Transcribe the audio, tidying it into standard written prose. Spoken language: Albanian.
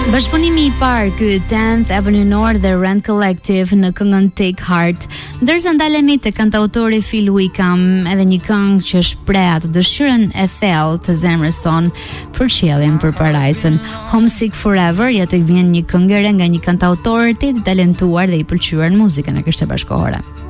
Bashkëpunimi I parë ky 10th Avenue North dhe Rand Collective në këngën Take Heart, ndërsa ndalemi te kantautori Phil Wickham, edhe një këngë që shpreh atë dëshirën e thellë të zemrës son për qiellin, për parajsën. Homesick Forever, ja tek vjen një këngë re nga një kantautor të talentuar dhe I pëlqyer në muzikën e kësaj bashkëkohore.